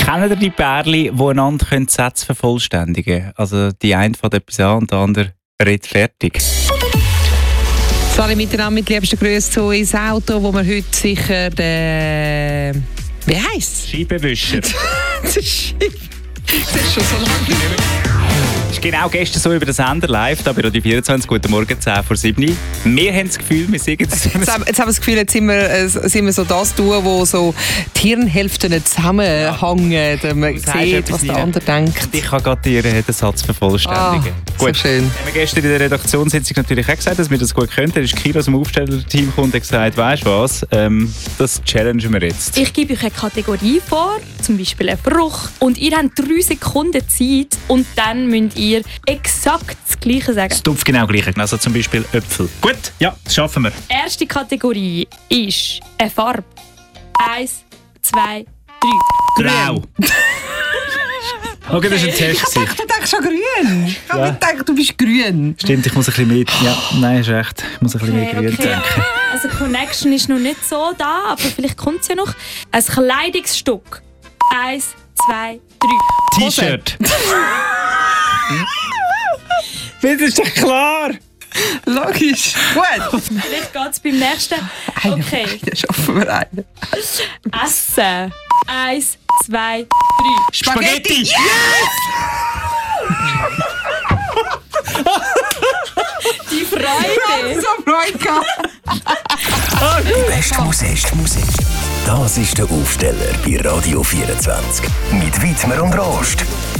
Kennen ihr die Pärchen, die einander Sätze vervollständigen können? Also die eine fängt etwas an und der andere redet fertig. Alle miteinander mit liebsten Grüßen zu ins Auto, wo wir heute sicher den... Wie heisst es? Scheibenwischer. Das ist schon so lange nicht mehr. Das ist genau gestern so über den Sender live, da bei Radio 24, guten Morgen, 10 vor 7. Wir haben das Gefühl, wir singen es. Jetzt haben wir das Gefühl, jetzt sind wir so das Duo, wo so die Hirnhälften zusammenhängen. Man sieht, was der andere denkt. Ich kann gerade den Satz vervollständigen. Gut. So schön. Wir haben gestern in der Redaktionssitzung natürlich auch gesagt, dass wir das gut können. Da ist Kira aus dem Aufstellerteam gekommen und hat gesagt, weisst du was, das challengen wir jetzt. Ich gebe euch eine Kategorie vor, zum Beispiel eine Frucht. Und ihr habt 3 Sekunden Zeit und dann müsst ihr exakt das Gleiche sagen. Das Tupf genau gleich. Also zum Beispiel Äpfel. Gut, ja, das schaffen wir. Erste Kategorie ist eine Farbe. 1, 2, 3. Grau. Okay, das ist ein Test. Ich dachte, du denkst schon grün. Ich habe gedacht, du bist grün. Stimmt, ich muss ein bisschen mehr... Ja, nein, ist recht. Ich muss ein bisschen mehr grün denken. Also die Connection ist noch nicht so da, aber vielleicht kommt es ja noch. Ein Kleidungsstück. 1, 2, 3. T-Shirt. Das ist doch klar. Logisch. Gut. Vielleicht geht es beim nächsten. Okay. Dann schaffen wir einen. Essen. 1, 2, 3. Spaghetti. Yes! Die Freude. So Freude gehabt. Die beste Musik. Das ist der Aufsteller bei Radio 24. Mit Widmer und Rost.